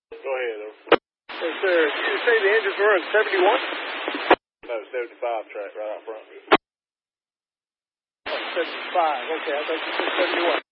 Go ahead, over. Yes, sir. Did you say the engines were at 71? No, 75 track right out front. Oh, 75. Okay, I thought you said 71.